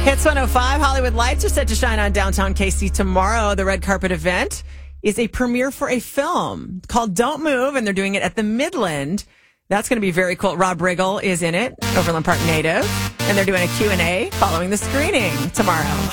Hits 105, Hollywood lights are set to shine on downtown KC tomorrow. The red carpet event is a premiere for a film called Don't Move, and they're doing it at the Midland. That's going to be very cool. Rob Riggle is in it, Overland Park native, and they're doing a Q&A following the screening tomorrow.